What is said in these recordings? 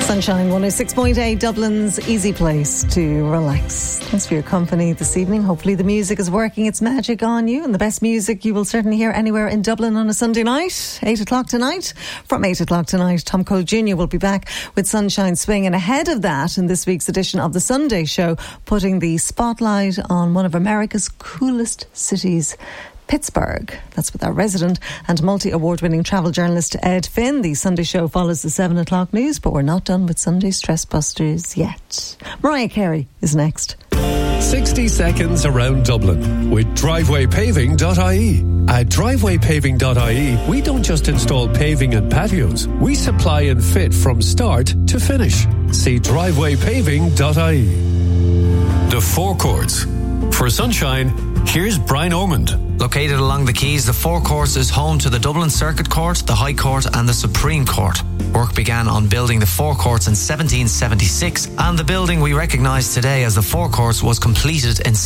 Sunshine 106.8, Dublin's easy place to relax. Thanks for your company this evening. Hopefully the music is working its magic on you, and the best music you will certainly hear anywhere in Dublin on a Sunday night, 8 o'clock tonight. From 8 o'clock tonight, Tom Cole Jr. will be back with Sunshine Swing, and ahead of that, in this week's edition of The Sunday Show, putting the spotlight on one of America's coolest cities, Pittsburgh. That's with our resident and multi-award-winning travel journalist Ed Finn. The Sunday Show follows the 7 o'clock news, but we're not done with Sunday Stress Busters yet. Mariah Carey is next. 60 seconds around Dublin with drivewaypaving.ie. At drivewaypaving.ie, we don't just install paving and patios. We supply and fit from start to finish. See drivewaypaving.ie. The Forecourts. For Sunshine, here's Brian Ormond. Located along the quays, the Forecourts is home to the Dublin Circuit Court, the High Court and the Supreme Court. Work began on building the Forecourts in 1776, and the building we recognise today as the Forecourts was completed in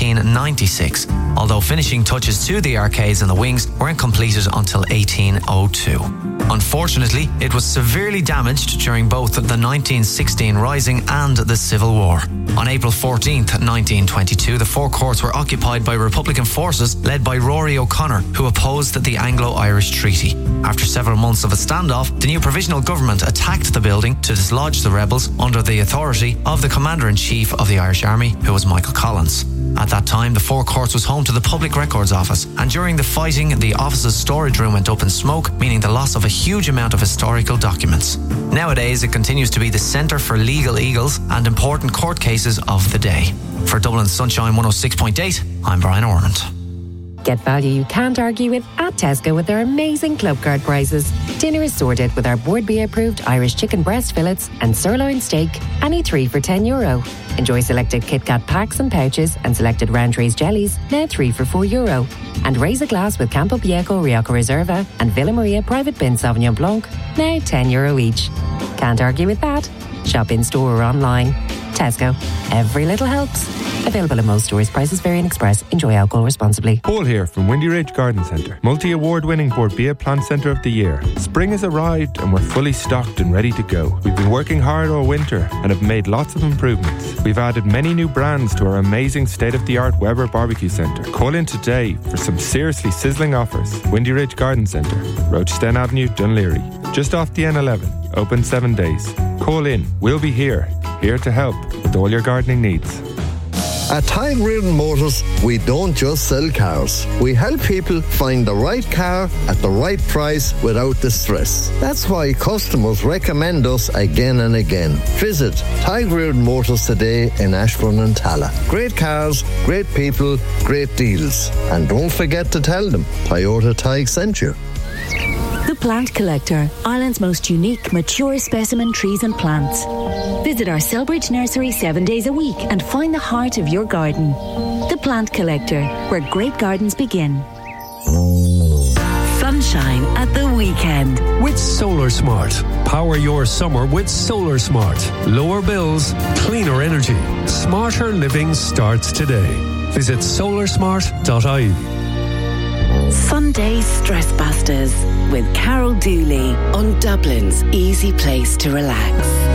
1796, although finishing touches to the arcades and the wings weren't completed until 1802. Unfortunately, it was severely damaged during both the 1916 Rising and the Civil War. On April 14th, 1922, the Forecourts were occupied by Republican forces led by Rory O'Connor, who opposed the Anglo-Irish Treaty. After several months of a standoff, the new provisional government attacked the building to dislodge the rebels under the authority of the Commander-in-Chief of the Irish Army, who was Michael Collins. At that time, the Forecourts was home to the Public Records Office, and during the fighting, the office's storage room went up in smoke, meaning the loss of a huge amount of historical documents. Nowadays, it continues to be the centre for legal eagles and important court cases of the day. For Dublin's Sunshine 106.8, I'm Brian Ormond. Get value you can't argue with at Tesco with their amazing club card prices. Dinner is sorted with our Board B approved Irish chicken breast fillets and sirloin steak, any 3 for €10. Enjoy selected KitKat packs and pouches and selected Roundtree's jellies, now 3 for €4. And raise a glass with Campo Viejo Rioja Reserva and Villa Maria Private Bin Sauvignon Blanc, now €10 each. Can't argue with that. Shop in store or online. Tesco. Every little helps. Available in most stores. Prices vary in Express. Enjoy alcohol responsibly. Paul here from Windy Ridge Garden Centre. Multi-award-winning Board B Plant Centre of the Year. Spring has arrived and we're fully stocked and ready to go. We've been working hard all winter and have made lots of improvements. We've added many new brands to our amazing state-of-the-art Weber Barbecue Centre. Call in today for some seriously sizzling offers. Windy Ridge Garden Centre, Rochester Avenue, Dunleary. Just off the N11. Open 7 days. Call in. We'll be here to help with all your gardening needs. At Tig Reardon Motors, we don't just sell cars. We help people find the right car at the right price without the stress. That's why customers recommend us again and again. Visit Tig Reardon Motors today in Ashbourne and Tala. Great cars, great people, great deals. And don't forget to tell them Toyota Tig sent you. The Plant Collector, Ireland's most unique, mature specimen trees and plants. Visit our Selbridge nursery 7 days a week and find the heart of your garden. The Plant Collector, where great gardens begin. Sunshine at the weekend. With Solar Smart. Power your summer with Solar Smart. Lower bills, cleaner energy. Smarter living starts today. Visit solarsmart.ie. Sunday Stress Busters with Carol Dooley on Dublin's easy place to relax.